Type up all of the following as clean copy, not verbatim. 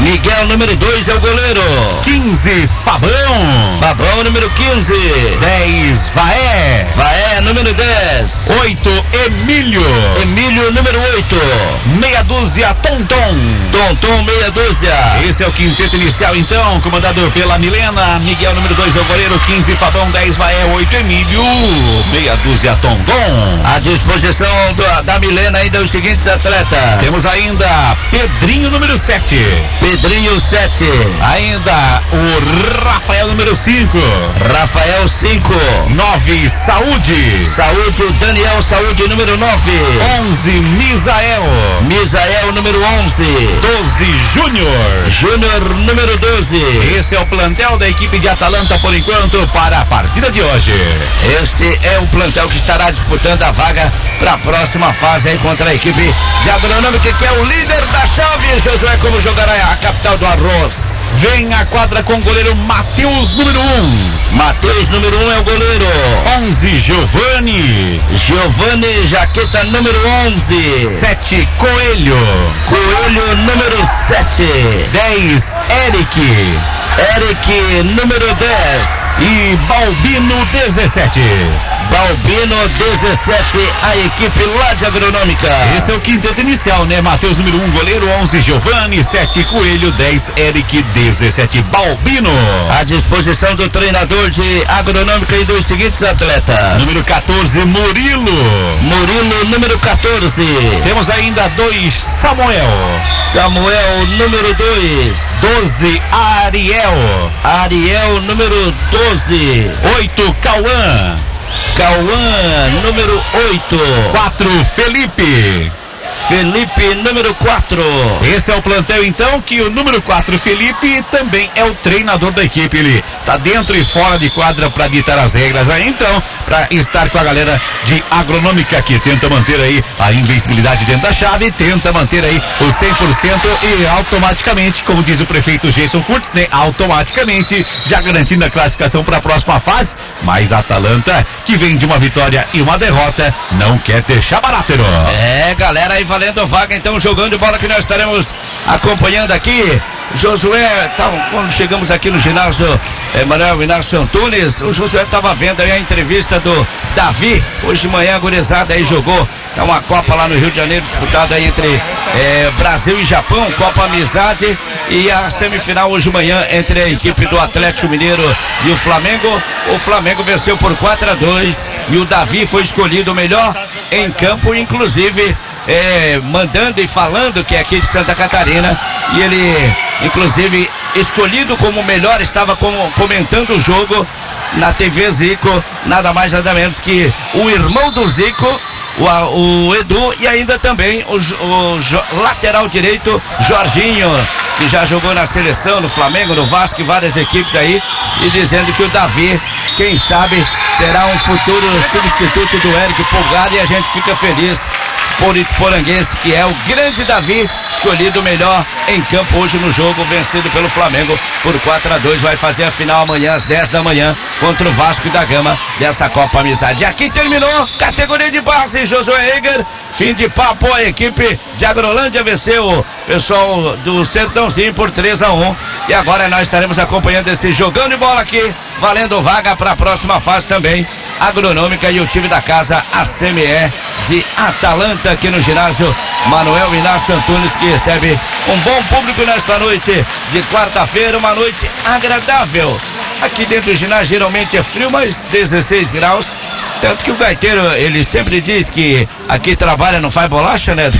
Miguel, número 2, é o goleiro. 15, Fabão. Fabão, número 15. 10, Vaé. Vaé, número 10. 8, Emílio. Emílio, número 8. Meia dúzia, Tonton. Tonton, meia dúzia. Esse é o quinteto inicial, então, comandado pela Milena. Miguel, número 2, é o goleiro. 15, Fabão. 10, Vaé. 8, Emílio. Meia dúzia, Tonton. À disposição da Milena ainda os seguintes atletas. Temos ainda Pedrinho, número 7. Pedrinho, 7. Ainda o Rafael, número 5. Rafael, 5. 9, Saúde. Saúde, o Daniel, Saúde, número 9. 11, Misael. Misael, número 11. 12, Júnior. Júnior, número 12. Esse é o plantel da equipe de Atalanta por enquanto para a partida de hoje. Este é o plantel que estará disputando a vaga para a próxima fase aí contra a equipe de Agronômica, que é o líder da chave. Josué, como jogará a capital do arroz? Vem a quadra com o goleiro Matheus, número 1. Matheus, número 1 é o goleiro. 11, Giovani. Giovani, jaqueta número 11. 7, Coelho. Coelho, número 7. 10, Eric. Eric, número 10. E Balbino, 17. Balbino, 17, a equipe lá de Agronômica. Esse é o quinteto inicial, né? Matheus, número 1, goleiro. 11, Giovani. 7, Coelho. 10, Eric. 17, Balbino. À disposição do treinador de Agronômica e dos seguintes atletas. Número 14, Murilo. Murilo, número 14. Temos ainda 2, Samuel. Samuel, número 2. 12, Ariel. Ariel, número 12. 8, Cauã. Cauã, número 8. 4, Felipe. Felipe, número 4. Esse é o plantel, então, que o número 4, Felipe, também é o treinador da equipe. Ele tá dentro e fora de quadra para ditar as regras aí, então, para estar com a galera de Agronômica, que tenta manter aí a invencibilidade dentro da chave, tenta manter aí o 100% e automaticamente, como diz o prefeito Jason Kurtz, né, automaticamente já garantindo a classificação para a próxima fase. Mas a Atalanta, que vem de uma vitória e uma derrota, não quer deixar barato, herói. É, galera, aí valendo vaga, então, jogando de bola que nós estaremos acompanhando aqui. Josué, quando chegamos aqui no ginásio Manuel Inácio Antunes, o Josué estava vendo aí a entrevista do Davi. Hoje de manhã a gurizada aí jogou uma Copa lá no Rio de Janeiro, disputada aí entre Brasil e Japão, Copa Amizade, e a semifinal hoje de manhã entre a equipe do Atlético Mineiro e o Flamengo. O Flamengo venceu por 4-2 e o Davi foi escolhido o melhor em campo, inclusive mandando e falando que é aqui de Santa Catarina, e ele inclusive escolhido como melhor, estava comentando o jogo na TV Zico, nada mais nada menos que o irmão do Zico, o Edu, e ainda também o lateral direito Jorginho, que já jogou na seleção, no Flamengo, no Vasco e várias equipes aí, e dizendo que o Davi, quem sabe, será um futuro substituto do Érico Pulgar, e a gente fica feliz por Ituporanguense, que é o grande Davi, escolhido melhor em campo hoje no jogo, vencido pelo Flamengo por 4-2, vai fazer a final amanhã às 10 da manhã contra o Vasco da Gama dessa Copa Amizade. Aqui terminou, categoria de base, Josué Eger, fim de papo, a equipe de Agrolândia venceu o pessoal do Sertãozinho por 3-1, e agora nós estaremos acompanhando esse jogão de bola aqui, valendo vaga para a próxima fase também. Agronômica e o time da casa, a CME de Atalanta, aqui no ginásio Manuel Inácio Antunes, que recebe um bom público nesta noite de quarta-feira, uma noite agradável. Aqui dentro do ginásio geralmente é frio, mas 16 graus. Tanto que o gaiteiro, ele sempre diz que aqui trabalha, não faz bolacha, né?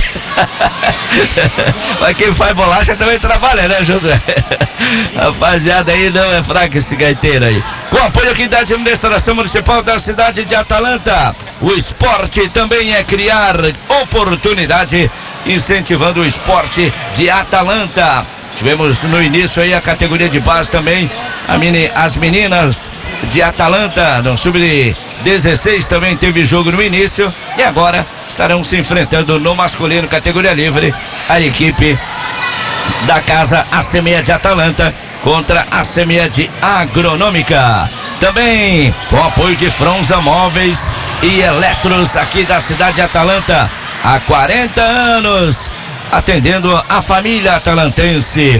Mas quem faz bolacha também trabalha, né, José? Rapaziada, aí não é fraco esse gaiteiro aí. Com apoio aqui da administração municipal da cidade de Atalanta, o esporte também é criar oportunidade, incentivando o esporte de Atalanta. Tivemos no início aí a categoria de base também, as meninas de Atalanta, no sub-16 também teve jogo no início, e agora estarão se enfrentando no masculino, categoria livre, a equipe da casa, a CME de Atalanta contra a CME de Agronômica. Também com apoio de Fronza Móveis e Eletros, aqui da cidade de Atalanta, há 40 anos, atendendo a família atalantense.